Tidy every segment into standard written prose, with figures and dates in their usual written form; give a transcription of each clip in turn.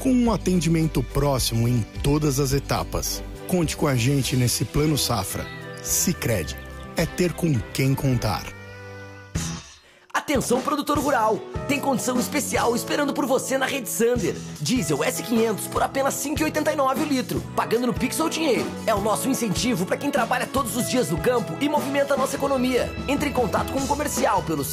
com um atendimento próximo em todas as etapas. Conte com a gente nesse Plano Safra. Sicredi, é ter com quem contar. Atenção, produtor rural! Tem condição especial esperando por você na Rede Sander. Diesel S500 por apenas R$ 5,89 o litro, pagando no Pix ou dinheiro. É o nosso incentivo para quem trabalha todos os dias no campo e movimenta a nossa economia. Entre em contato com o comercial pelo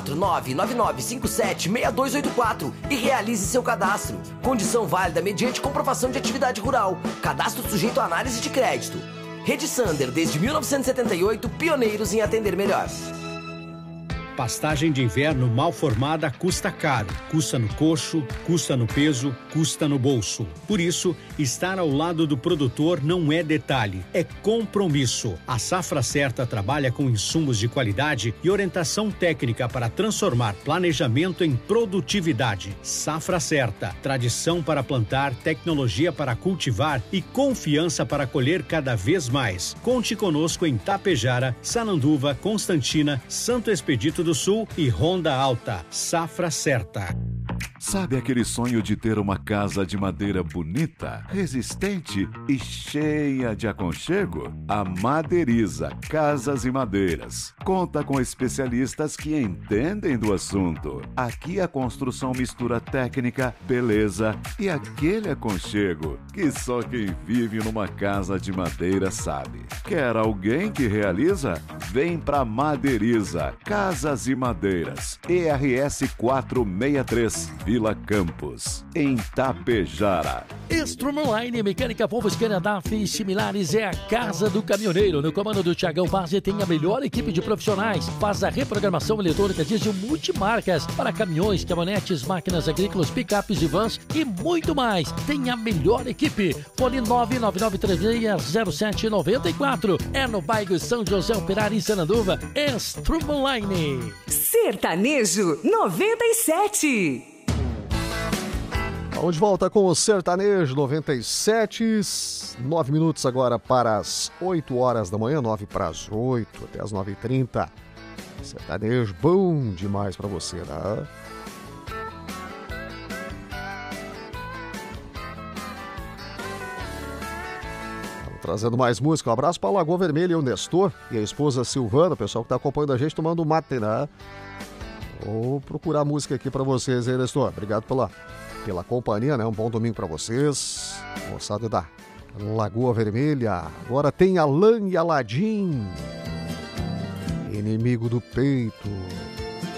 549-9957-6284 e realize seu cadastro. Condição válida mediante comprovação de atividade rural. Cadastro sujeito à análise de crédito. Rede Sander, desde 1978, pioneiros em atender melhor. Pastagem de inverno mal formada custa caro. Custa no coxo, custa no peso, custa no bolso. Por isso, estar ao lado do produtor não é detalhe, é compromisso. A Safra Certa trabalha com insumos de qualidade e orientação técnica para transformar planejamento em produtividade. Safra Certa, tradição para plantar, tecnologia para cultivar e confiança para colher cada vez mais. Conte conosco em Tapejara, Sananduva, Constantina, Santo Expedito do Sul e Ronda Alta. Safra Certa. Sabe aquele sonho de ter uma casa de madeira bonita, resistente e cheia de aconchego? A Madeiriza Casas e Madeiras conta com especialistas que entendem do assunto. Aqui a construção mistura técnica, beleza e aquele aconchego que só quem vive numa casa de madeira sabe. Quer alguém que realiza? Vem pra Madeiriza Casas e Madeiras, ERS 463, Vila Campos, em Tapejara. Strumline, Mecânica Volvo, Scania, DAF e similares é a casa do caminhoneiro. No comando do Thiagão Base tem a melhor equipe de profissionais. Faz a reprogramação eletrônica diesel multimarcas para caminhões, caminhonetes, máquinas agrícolas, picapes e vans e muito mais. Tem a melhor equipe. Fone 999360794. É no bairro São José Operário em Sananduva. Strumline. Sertanejo 97. Vamos de volta com o Sertanejo 97, 9 minutos agora para as 8 horas da manhã, 9 para as 8, até as 9h30. Sertanejo bom demais para você, né? Estamos trazendo mais música. Um abraço para a Lagoa Vermelha e o Nestor e a esposa Silvana, o pessoal que está acompanhando a gente tomando mate, né? Vou procurar música aqui para vocês aí, Nestor. Obrigado pela companhia, né? Um bom domingo para vocês. Moçada da Lagoa Vermelha. Agora tem Alan e Aladim. Inimigo do peito.